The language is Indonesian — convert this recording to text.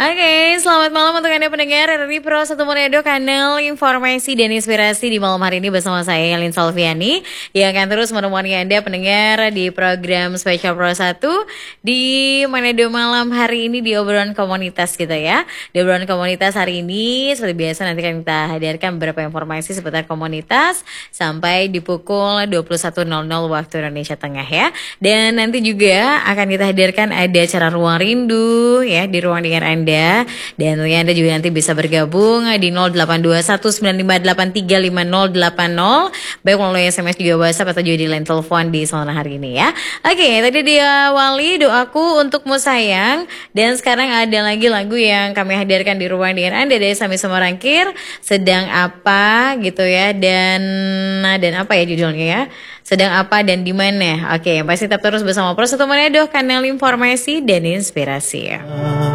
Oke, selamat malam untuk Anda pendengar RRI Pro 1 Manado, kanal informasi dan inspirasi di malam hari ini bersama saya Yelin Salviani yang akan terus menemani Anda pendengar di program spesial Pro 1 di Manado malam hari ini di obrolan komunitas gitu ya. Di obrolan komunitas hari ini seperti biasa nanti akan kita hadirkan beberapa informasi seputar komunitas sampai di pukul 21.00 waktu Indonesia Tengah ya. Dan nanti juga akan kita hadirkan ada acara Ruang Rindu ya di ruang dengar Anda. Dan tentunya Anda juga nanti bisa bergabung di 082195835080 baik melalui SMS juga WhatsApp atau juga di line telepon di malam hari ini ya. Oke, tadi diawali doaku untukmu sayang, dan sekarang ada lagi lagu yang kami hadirkan di ruang dengar Anda dari Sami Semarangkir, Sedang Apa gitu ya, dan apa ya judulnya ya? Sedang apa dan di mana? Oke, pasti tetap terus bersama Pro 1 Manado, kanal informasi dan inspirasi ya.